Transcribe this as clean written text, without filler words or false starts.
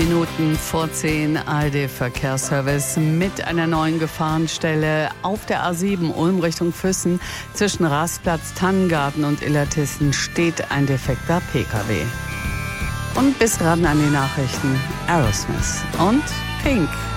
Minuten vor 10 ARD-Verkehrsservice mit einer neuen Gefahrenstelle auf der A7 Ulm Richtung Füssen. Zwischen Rastplatz, Tannengarten und Illertissen steht ein defekter PKW. Und bis ran an die Nachrichten Aerosmith und Pink.